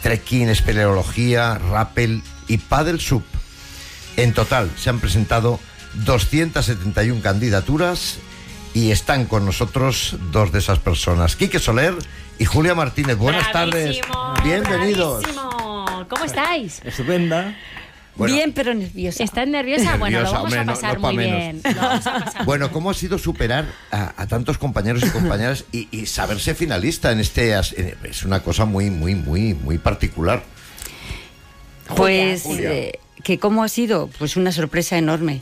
trekking, espeleología, rappel y paddle sub. En total se han presentado 271 candidaturas y están con nosotros dos de esas personas, Quique Soler y Julia Martínez. Buenas tardes. Bienvenidos. Bravísimo. ¿Cómo estáis? Estupenda. Bueno, bien, pero nerviosa. ¿Estás nerviosa? Bueno, lo vamos a pasar muy bien. Bueno, ¿cómo ha sido superar a tantos compañeros y compañeras y saberse finalista en este? Es una cosa muy particular. Pues, que ¿cómo ha sido? Pues una sorpresa enorme.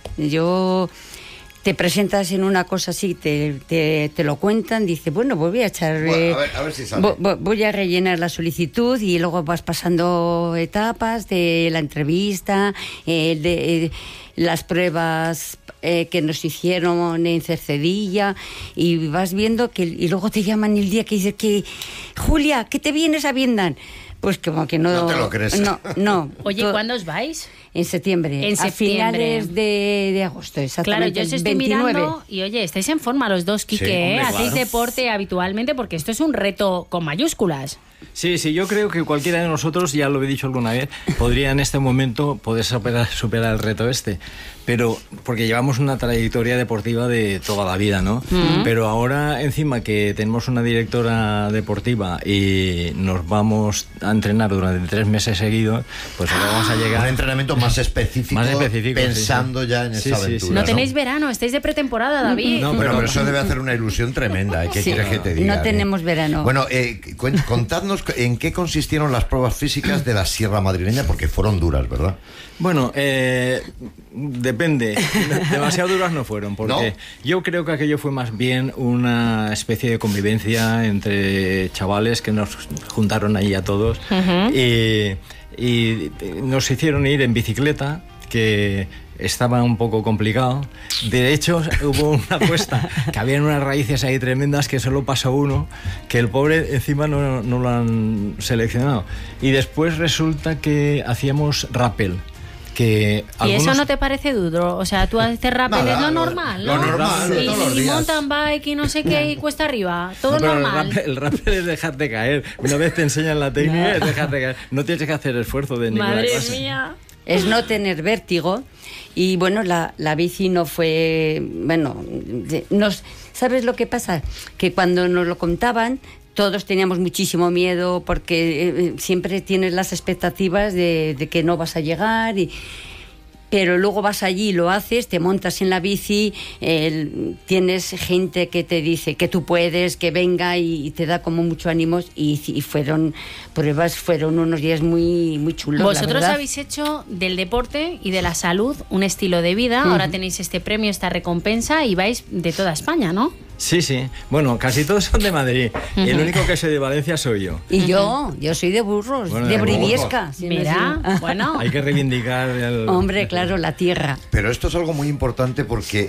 Te presentas en una cosa así, te lo cuentan, dices, bueno, pues voy a echar... Bueno, a ver si sale. Voy a rellenar la solicitud y luego vas pasando etapas de la entrevista, de las pruebas que nos hicieron en Cercedilla, y vas viendo que... Y luego te llaman el día que dices que, Julia, ¿qué te vienes a Vietnam? Pues como que no... No te lo crees. No. Oye, ¿cuándo os vais? En septiembre. A finales de agosto, exactamente. Claro, yo os estoy 29. Mirando y oye, estáis en forma los dos, Quique, sí, hombre, hacéis claro. deporte habitualmente, porque esto es un reto con mayúsculas. Sí, yo creo que cualquiera de nosotros, ya lo he dicho alguna vez, podría en este momento poder superar el reto este. Pero porque llevamos una trayectoria deportiva de toda la vida, ¿no? Pero ahora, encima que tenemos una directora deportiva y nos vamos a entrenar durante 3 meses seguidos, pues ahora vamos a llegar... Un entrenamiento más específico, pensando ya en esa aventura. No tenéis verano, estáis de pretemporada, David. No, pero eso debe hacer una ilusión tremenda. ¿Qué quieres que te diga? No tenemos verano. Bueno, contadnos en qué consistieron las pruebas físicas de la Sierra Madrileña, porque fueron duras, ¿verdad? Bueno, depende. Demasiado duras no fueron, porque ¿no? Yo creo que aquello fue más bien una especie de convivencia entre chavales que nos juntaron ahí a todos y nos hicieron ir en bicicleta, que estaba un poco complicado. De hecho, hubo una apuesta que habían unas raíces ahí tremendas que solo pasó uno, que el pobre encima no lo han seleccionado. Y después resulta que hacíamos rappel. ¿Y eso no te parece duro? O sea, tú haces rappel, es lo normal, ¿no? Lo normal, y, todos los días. Y mountain bike y no sé qué, y cuesta arriba, todo normal. El rappel es dejarte caer. Una vez te enseñan la técnica, es dejarte caer. No tienes que hacer esfuerzo de ninguna Madre clase. Mía. Es no tener vértigo. Y bueno, la bici no fue... Bueno, ¿sabes lo que pasa? Que cuando nos lo contaban, todos teníamos muchísimo miedo, porque siempre tienes las expectativas de que no vas a llegar, pero luego vas allí, lo haces, te montas en la bici, tienes gente que te dice que tú puedes, que venga, y te da como mucho ánimo, y fueron unos días muy chulos. Vosotros habéis hecho del deporte y de la salud un estilo de vida, ahora tenéis este premio, esta recompensa, y vais de toda España, ¿no? Sí. Bueno, casi todos son de Madrid. Y el único que soy de Valencia soy yo. Y yo soy de Burgos, bueno, de Briviesca. Si mira, bueno. Hay que reivindicar Hombre, claro, la tierra. Pero esto es algo muy importante porque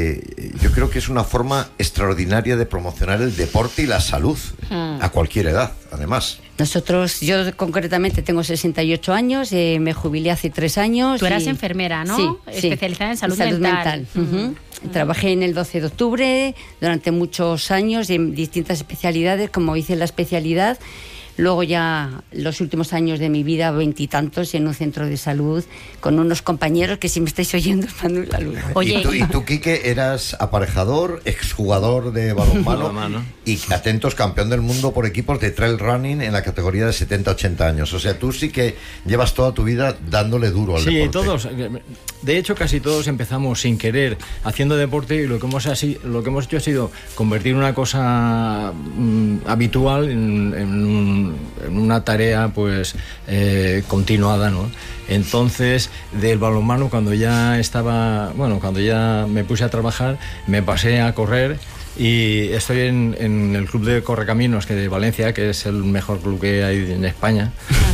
yo creo que es una forma extraordinaria de promocionar el deporte y la salud a cualquier edad, además. Yo concretamente tengo 68 años, me jubilé hace 3 años. Tú eras enfermera, ¿no? Sí, especializada en salud mental. Trabajé en el 12 de octubre durante muchos años en distintas especialidades, como hice la especialidad. Luego ya los últimos años de mi vida, 20 y tantos, en un centro de salud con unos compañeros que, si me estáis oyendo, os mando un saludo. Oye, ¿Y tú, Quique, eras aparejador, exjugador de balonmano y, atentos, campeón del mundo por equipos de trail running en la categoría de 70-80 años? O sea, tú sí que llevas toda tu vida dándole duro al deporte. Sí, todos. De hecho, casi todos empezamos sin querer haciendo deporte, y lo que hemos hecho ha sido convertir una cosa habitual en una tarea pues continuada, ¿no? Entonces, del balonmano, cuando ya me puse a trabajar, me pasé a correr, y estoy en el club de Correcaminos de Valencia, que es el mejor club que hay en España.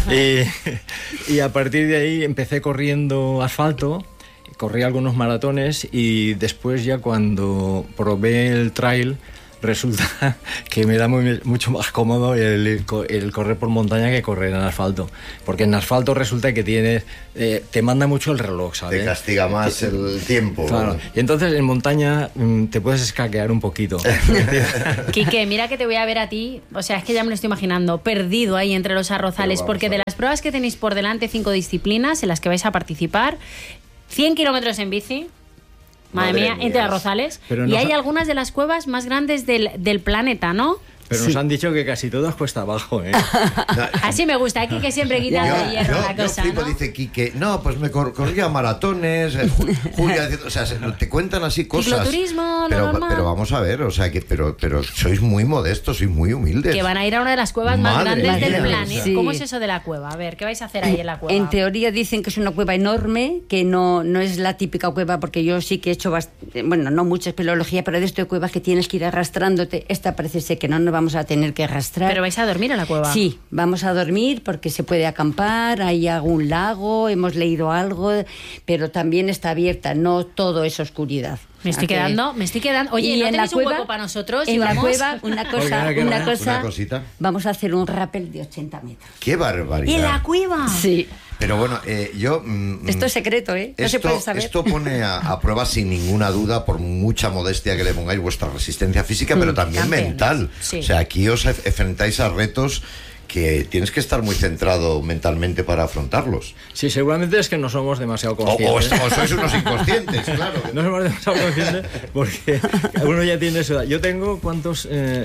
Y a partir de ahí empecé corriendo asfalto, corrí algunos maratones, y después, ya cuando probé el trail, resulta que me da mucho más cómodo el correr por montaña que correr en asfalto, porque en asfalto resulta que te manda mucho el reloj, ¿sabes? Te castiga más el tiempo. Claro. Y entonces en montaña te puedes escaquear un poquito. Quique, mira que te voy a ver a ti, o sea, es que ya me lo estoy imaginando, perdido ahí entre los arrozales, porque de las las pruebas que tenéis por delante, 5 disciplinas en las que vais a participar, 100 kilómetros en bici. Madre mía, entre arrozales. Y hay algunas de las cuevas más grandes del planeta, ¿no? Pero nos han dicho que casi todas cuesta abajo, ¿eh? Así me gusta, aquí que siempre quita de hierro la cosa, flipo, ¿no? dice Quique, no, pues me corría maratones, Julia, o sea, te cuentan así cosas. Cicloturismo, lo normal. Pero vamos a ver, o sea, pero sois muy modestos, sois muy humildes. Que van a ir a una de las cuevas más grandes del planeta. Sí. ¿Cómo es eso de la cueva? A ver, ¿qué vais a hacer ahí en la cueva? En teoría dicen que es una cueva enorme, que no es la típica cueva, porque yo sí que he hecho, bueno, no mucha espeleología, pero de esto de cuevas que tienes que ir arrastrándote, esta parece ser que no nos vamos a tener que arrastrar. ¿Pero vais a dormir en la cueva? Sí, vamos a dormir porque se puede acampar, hay algún lago, hemos leído algo, pero también está abierta, no todo es oscuridad. Me estoy quedando. Oye, ¿no tenéis un hueco para nosotros? En la vamos? cueva, una cosita. Vamos a hacer un rappel de 80 metros. ¡Qué barbaridad! ¿En la cueva? Sí. Pero bueno, yo... esto es secreto, ¿eh? No se puede saber. Esto pone a prueba sin ninguna duda, por mucha modestia que le pongáis, vuestra resistencia física, pero también mental. Sí. O sea, aquí os enfrentáis a retos que tienes que estar muy centrado mentalmente para afrontarlos. Sí, seguramente es que no somos demasiado conscientes. O sois unos inconscientes, claro. No somos demasiado conscientes porque uno ya tiene su edad. Yo tengo, ¿cuántos?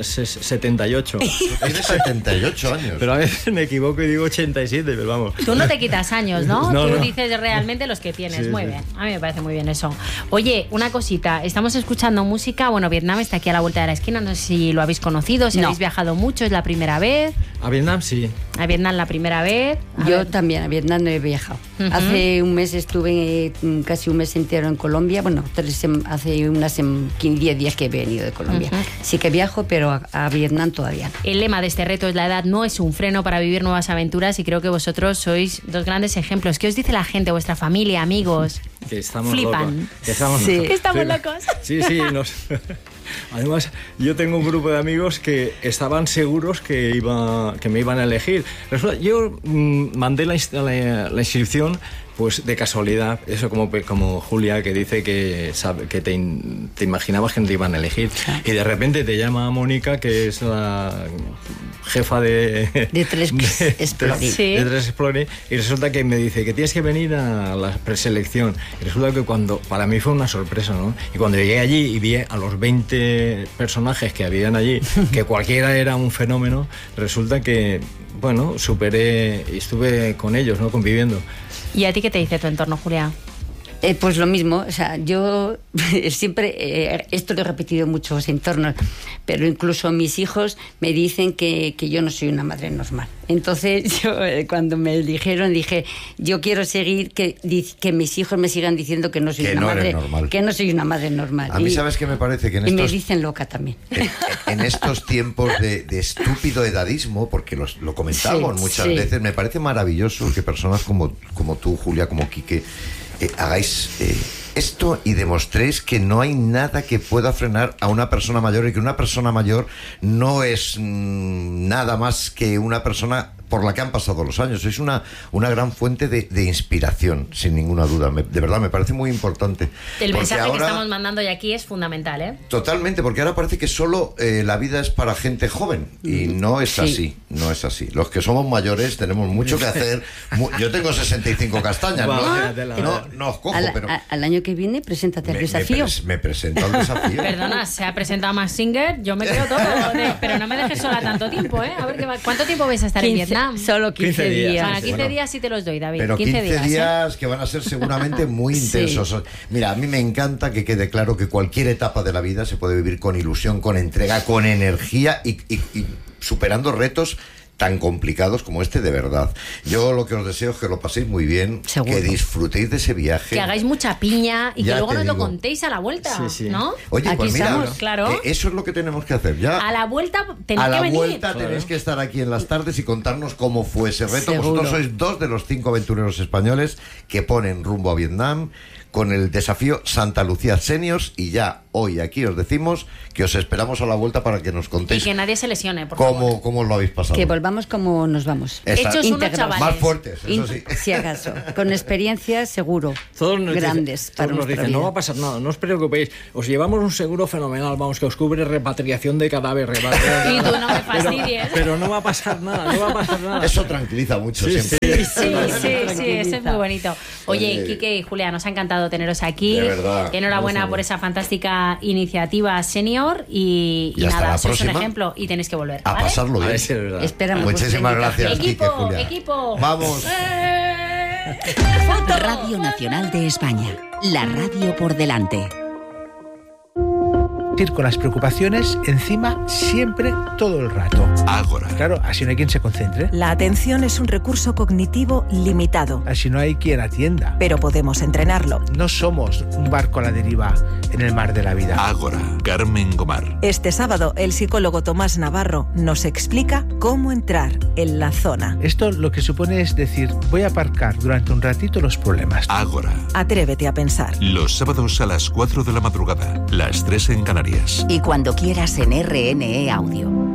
78. Tienes 78 años. Pero a veces me equivoco y digo 87, pero vamos. Tú no te quitas años, ¿no? No, Tú no. dices realmente los que tienes. Sí, muy sí. bien. A mí me parece muy bien eso. Oye, una cosita. Estamos escuchando música. Bueno, Vietnam está aquí a la vuelta de la esquina. No sé si lo habéis conocido, si No. habéis viajado mucho. ¿Es la primera vez? A Vietnam sí. A Vietnam la primera vez. Yo también a Vietnam no he viajado. Hace un mes estuve casi un mes entero en Colombia. Bueno, hace unas 10 días que he venido de Colombia. Sí que viajo, pero a Vietnam todavía no. El lema de este reto es: la edad no es un freno para vivir nuevas aventuras, y creo que vosotros sois dos grandes ejemplos. ¿Qué os dice la gente, vuestra familia, amigos? Que estamos Flipan. locos. Que estamos Sí. locos. Que estamos Sí, locos. Sí, además, yo tengo un grupo de amigos que estaban seguros que me iban a elegir. Resulta, yo mandé la inscripción pues de casualidad, eso como Julia, que dice que te imaginabas que no te iban a elegir. Y de repente te llama Mónica, que es la jefa de 3 Exploring. Sí. de 3 Exploring, y resulta que me dice que tienes que venir a la preselección. Y resulta que para mí fue una sorpresa, ¿no? Y cuando llegué allí y vi a los 20 personajes que habían allí, que cualquiera era un fenómeno, resulta que, bueno, superé y estuve con ellos, ¿no? Conviviendo. ¿Y a ti qué te dice tu entorno, Julia? Pues lo mismo, o sea, yo siempre, esto lo he repetido en muchos entornos, pero incluso mis hijos me dicen que yo no soy una madre normal. Entonces yo cuando me eligieron dije, yo quiero seguir, que mis hijos me sigan diciendo que no soy una madre normal. Que no soy una madre normal. A mí, ¿sabes qué me parece? Que y me dicen loca también. En estos tiempos de estúpido edadismo, porque lo comentamos muchas veces, me parece maravilloso que personas como tú, Julia, como Quique, hagáis esto y demostréis que no hay nada que pueda frenar a una persona mayor, y que una persona mayor no es nada más que una persona por la que han pasado los años. Es una gran fuente de inspiración, sin ninguna duda. De verdad, me parece muy importante. El mensaje que estamos mandando ya aquí es fundamental, ¿eh? Totalmente, porque ahora parece que solo la vida es para gente joven, y no es así, no es así. Los que somos mayores tenemos mucho que hacer. Yo tengo 65 castañas, no os cojo, pero... Al año que viene, preséntate al desafío. Me presento al desafío. Perdona, se ha presentado Mask Singer, yo me quedo todo, pero no me dejes sola tanto tiempo, ¿eh? A ver, ¿cuánto tiempo vais a estar en Vietnam? Solo 15 días. Bueno, 15 días sí te los doy, David. Pero 15 días ¿eh? que van a ser seguramente muy intensos. Mira, a mí me encanta que quede claro que cualquier etapa de la vida se puede vivir con ilusión, con entrega, con energía y superando retos tan complicados como este, de verdad. Yo lo que os deseo es que lo paséis muy bien, seguro, que disfrutéis de ese viaje, que hagáis mucha piña y ya que luego nos lo digo. contéis a la vuelta, Sí. ¿no? Oye, aquí pues mira, estamos, claro. eso es lo que tenemos que hacer ya. A la vuelta tenéis a la que venir. vuelta tenéis que estar aquí en las tardes y contarnos cómo fue ese reto. Seguro. Vosotros sois 2 de los 5 aventureros españoles que ponen rumbo a Vietnam con el desafío Santa Lucía Seniors, y ya hoy aquí os decimos que os esperamos a la vuelta para que nos Y contéis que nadie se lesione, por favor. cómo lo habéis pasado. Que volvamos como nos vamos. Hechos unos Íntegros. chavales. Más fuertes, eso sí. Si acaso. Con experiencias, seguro. Todos nos grandes dicen, para todos nos nuestra dicen, vida. no va a pasar nada, no os preocupéis, os llevamos un seguro fenomenal, vamos, que os cubre repatriación de cadáveres. Y tú no me fastidies. Pero no va a pasar nada, no va a pasar nada. Eso tranquiliza mucho Sí, siempre. sí. Sí, eso es muy bonito. Oye, Quique y Julia, nos ha encantado teneros aquí. De verdad. Enhorabuena por esa fantástica iniciativa senior y nada, sois un ejemplo y tenéis que volver. A pasarlo bien. Esperamos. Muchísimas gracias, Quique, Julia. Equipo. Vamos. Radio Nacional de España, la radio por delante. Ir con las preocupaciones encima siempre, todo el rato. Ágora. Claro, así no hay quien se concentre. La atención es un recurso cognitivo limitado. Así no hay quien atienda. Pero podemos entrenarlo. No somos un barco a la deriva en el mar de la vida. Ágora, Carmen Gomar. Este sábado, el psicólogo Tomás Navarro nos explica cómo entrar en la zona. Esto lo que supone es decir, voy a aparcar durante un ratito los problemas. Ágora. Atrévete a pensar. Los sábados a las 4 de la madrugada, las 3 en Canarias. Y cuando quieras en RNE Audio.